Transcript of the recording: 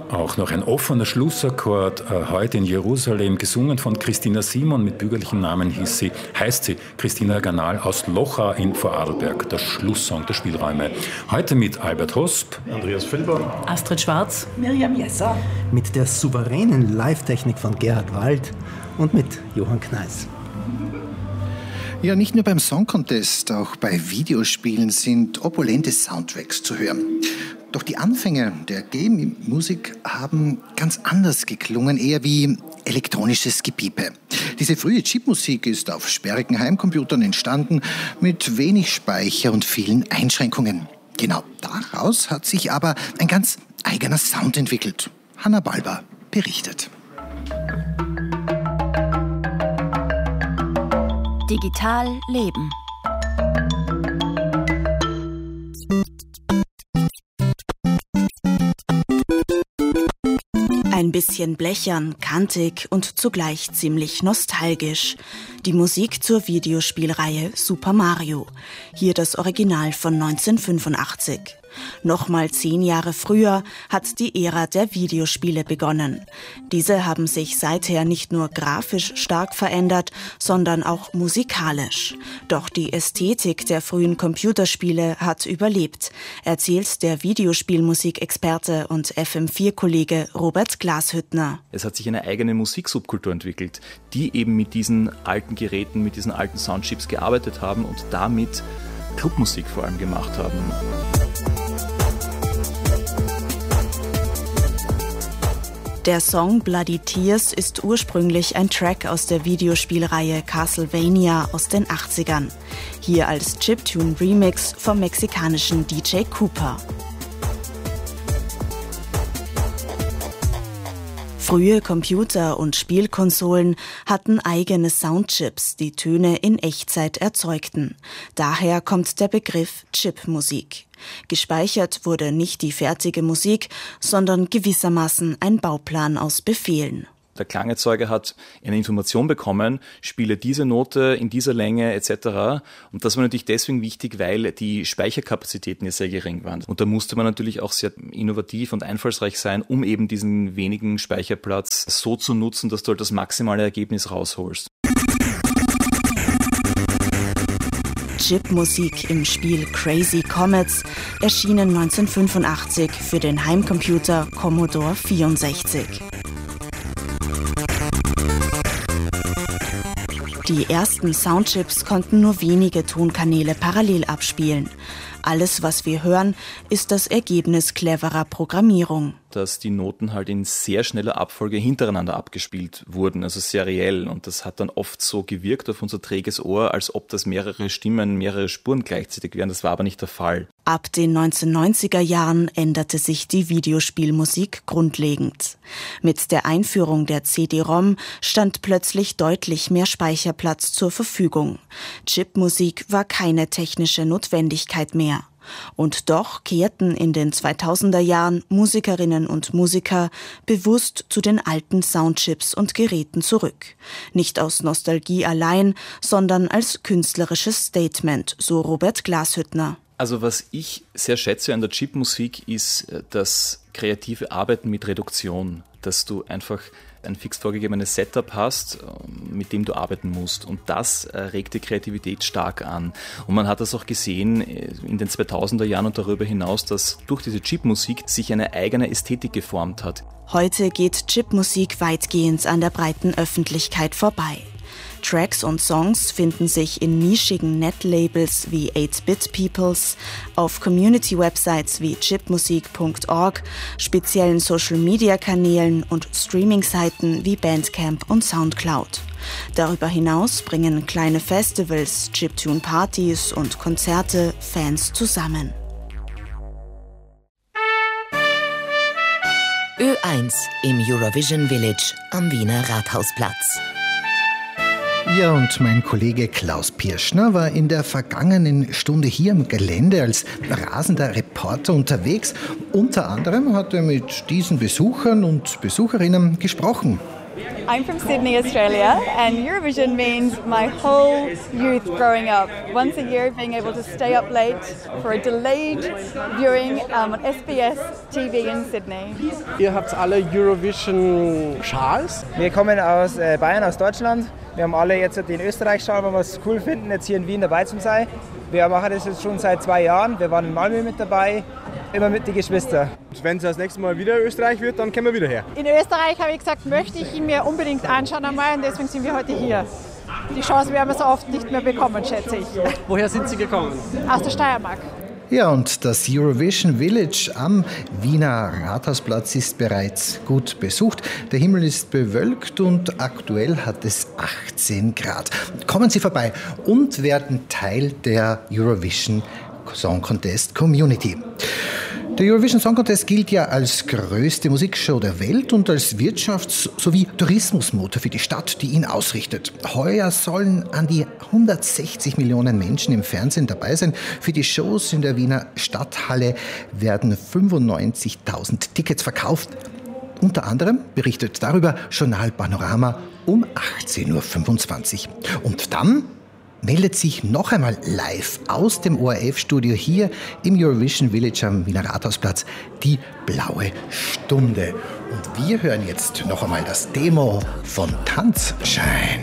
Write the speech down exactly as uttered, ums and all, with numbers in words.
Auch noch ein offener Schlussakkord, äh, heute in Jerusalem, gesungen von Christina Simon, mit bürgerlichem Namen hieß sie, heißt sie Christina Ganal aus Locha in Vorarlberg, der Schlusssong der Spielräume. Heute mit Albert Hosp, Andreas Feldborn, Astrid Schwarz, Miriam Jesser, mit der souveränen Live-Technik von Gerhard Wald und mit Johann Kneis. Ja, nicht nur beim Song Contest, auch bei Videospielen sind opulente Soundtracks zu hören. Doch die Anfänge der Game-Musik haben ganz anders geklungen, eher wie elektronisches Gepiepe. Diese frühe Chipmusik ist auf sperrigen Heimcomputern entstanden, mit wenig Speicher und vielen Einschränkungen. Genau daraus hat sich aber ein ganz eigener Sound entwickelt. Hanna Balber berichtet. Digital leben. Ein bisschen blechern, kantig und zugleich ziemlich nostalgisch. Die Musik zur Videospielreihe Super Mario. Hier das Original von neunzehnhundertfünfundachtzig. Nochmal zehn Jahre früher hat die Ära der Videospiele begonnen. Diese haben sich seither nicht nur grafisch stark verändert, sondern auch musikalisch. Doch die Ästhetik der frühen Computerspiele hat überlebt, erzählt der Videospielmusikexperte und F M vier Kollege Robert Glashüttner. Es hat sich eine eigene Musiksubkultur entwickelt, die eben mit diesen alten Geräten, mit diesen alten Soundchips gearbeitet haben und damit Clubmusik vor allem gemacht haben. Der Song Bloody Tears ist ursprünglich ein Track aus der Videospielreihe Castlevania aus den achtzigern. Hier als Chiptune-Remix vom mexikanischen D J Cooper. Frühe Computer und Spielkonsolen hatten eigene Soundchips, die Töne in Echtzeit erzeugten. Daher kommt der Begriff Chipmusik. Gespeichert wurde nicht die fertige Musik, sondern gewissermaßen ein Bauplan aus Befehlen. Der Klangerzeuger hat eine Information bekommen, spiele diese Note in dieser Länge et cetera. Und das war natürlich deswegen wichtig, weil die Speicherkapazitäten ja sehr gering waren. Und da musste man natürlich auch sehr innovativ und einfallsreich sein, um eben diesen wenigen Speicherplatz so zu nutzen, dass du halt das maximale Ergebnis rausholst. Chipmusik im Spiel Crazy Comets, erschienen neunzehnhundertfünfundachtzig für den Heimcomputer Commodore vierundsechzig. Die ersten Soundchips konnten nur wenige Tonkanäle parallel abspielen. Alles, was wir hören, ist das Ergebnis cleverer Programmierung. Dass die Noten halt in sehr schneller Abfolge hintereinander abgespielt wurden, also seriell. Und das hat dann oft so gewirkt auf unser träges Ohr, als ob das mehrere Stimmen, mehrere Spuren gleichzeitig wären. Das war aber nicht der Fall. Ab den neunzehnhundertneunziger Jahren änderte sich die Videospielmusik grundlegend. Mit der Einführung der C D-ROM stand plötzlich deutlich mehr Speicherplatz zur Verfügung. Chipmusik war keine technische Notwendigkeit mehr. Und doch kehrten in den zweitausender Jahren Musikerinnen und Musiker bewusst zu den alten Soundchips und Geräten zurück. Nicht aus Nostalgie allein, sondern als künstlerisches Statement, so Robert Glashüttner. Also was ich sehr schätze an der Chipmusik ist das kreative Arbeiten mit Reduktion, dass du einfach ein fix vorgegebenes Setup hast, mit dem du arbeiten musst. Und das regt die Kreativität stark an. Und man hat das auch gesehen in den zweitausender Jahren und darüber hinaus, dass durch diese Chipmusik sich eine eigene Ästhetik geformt hat. Heute geht Chipmusik weitgehend an der breiten Öffentlichkeit vorbei. Tracks und Songs finden sich in nischigen Netlabels wie eight-Bit Peoples, auf Community-Websites wie chipmusik punkt org, speziellen Social-Media-Kanälen und Streaming-Seiten wie Bandcamp und Soundcloud. Darüber hinaus bringen kleine Festivals, Chiptune-Partys und Konzerte Fans zusammen. Ö eins im Eurovision Village am Wiener Rathausplatz. Ja, und mein Kollege Klaus Pirschner war in der vergangenen Stunde hier am Gelände als rasender Reporter unterwegs. Unter anderem hat er mit diesen Besuchern und Besucherinnen gesprochen. I'm from Sydney, Australia, and Eurovision means my whole youth growing up. Once a year being able to stay up late for a delayed viewing um, on S B S T V in Sydney. Ihr habt alle Eurovision-Schals. Wir kommen aus äh, Bayern, aus Deutschland. Wir haben alle jetzt den Österreich-Schal, weil wir es cool finden, jetzt hier in Wien dabei zu sein. Wir machen das jetzt schon seit zwei Jahren. Wir waren in Malmö mit dabei, immer mit den Geschwistern. Wenn es das nächste Mal wieder Österreich wird, dann kommen wir wieder her. In Österreich habe ich gesagt, möchte ich ihn mir unbedingt anschauen einmal und deswegen sind wir heute hier. Die Chance werden wir so oft nicht mehr bekommen, schätze ich. Woher sind Sie gekommen? Aus der Steiermark. Ja, und das Eurovision Village am Wiener Rathausplatz ist bereits gut besucht. Der Himmel ist bewölkt und aktuell hat es achtzehn Grad. Kommen Sie vorbei und werden Teil der Eurovision Song Contest Community. Der Eurovision Song Contest gilt ja als größte Musikshow der Welt und als Wirtschafts- sowie Tourismusmotor für die Stadt, die ihn ausrichtet. Heuer sollen an die hundertsechzig Millionen Menschen im Fernsehen dabei sein. Für die Shows in der Wiener Stadthalle werden fünfundneunzigtausend Tickets verkauft. Unter anderem berichtet darüber Journal Panorama um achtzehn Uhr fünfundzwanzig. Und dann meldet sich noch einmal live aus dem O R F-Studio hier im Eurovision Village am Wiener Rathausplatz die Blaue Stunde. Und wir hören jetzt noch einmal das Demo von Tanzschein.